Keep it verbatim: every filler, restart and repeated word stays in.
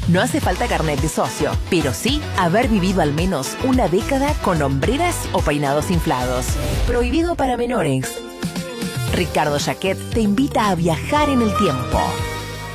No hace falta carnet de socio, pero sí haber vivido al menos una década con hombreras o peinados inflados. Prohibido para menores. Ricardo Jacquet te invita a viajar en el tiempo.